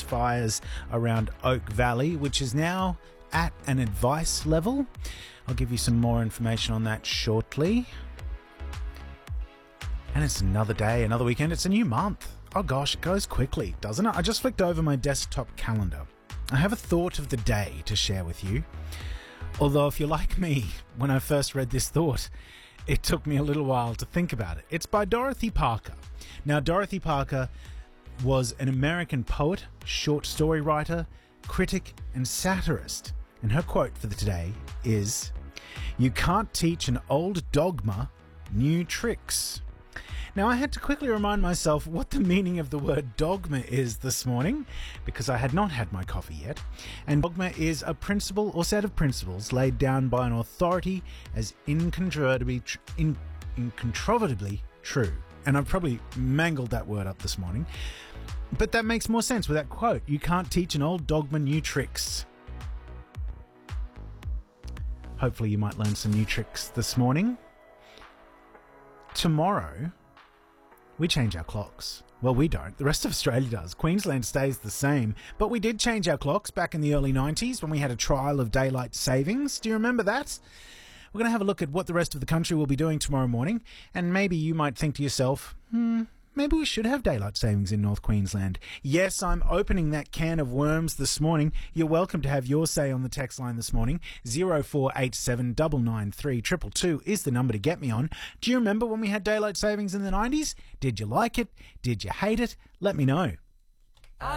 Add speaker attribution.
Speaker 1: fires around Oak Valley, which is now at an advice level. I'll give you some more information on that shortly. And it's another day, another weekend. It's a new month. Oh gosh, it goes quickly, doesn't it? I just flicked over my desktop calendar. I have a thought of the day to share with you. Although if you're like me, when I first read this thought, it took me a little while to think about it. It's by Dorothy Parker. Now, Dorothy Parker was an American poet, short story writer, critic, and satirist. And her quote for the today is, "You can't teach an old dogma new tricks." Now, I had to quickly remind myself what the meaning of the word dogma is this morning, because I had not had my coffee yet. And dogma is a principle or set of principles laid down by an authority as incontrovertibly true. And I've probably mangled that word up this morning. But that makes more sense with that quote. You can't teach an old dogma new tricks. Hopefully you might learn some new tricks this morning. Tomorrow, we change our clocks. Well, we don't. The rest of Australia does. Queensland stays the same. But we did change our clocks back in the early 90s when we had a trial of daylight savings. Do you remember that? We're going to have a look at what the rest of the country will be doing tomorrow morning. And maybe you might think to yourself, maybe we should have daylight savings in North Queensland. Yes, I'm opening that can of worms this morning. You're welcome to have your say on the text line this morning. 0487 993 222 is the number to get me on. Do you remember when we had daylight savings in the 90s? Did you like it? Did you hate it? Let me know.